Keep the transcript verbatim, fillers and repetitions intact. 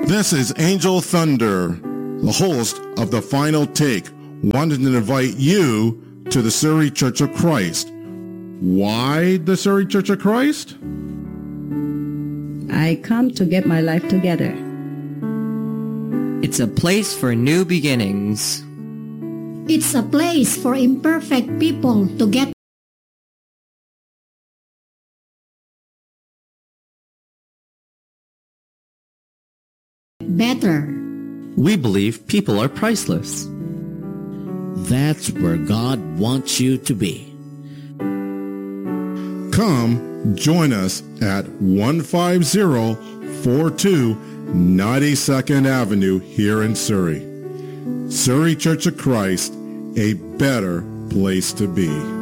This is Angel Thunder, the host of The Final Take, wanted to invite you to the Surrey Church of Christ. Why the Surrey Church of Christ? I come to get my life together. It's a place for new beginnings. It's a place for imperfect people to get better. We believe people are priceless. That's where God wants you to be. Come join us at one five zero four two ninety-second Avenue here in Surrey. Surrey Church of Christ, a better place to be.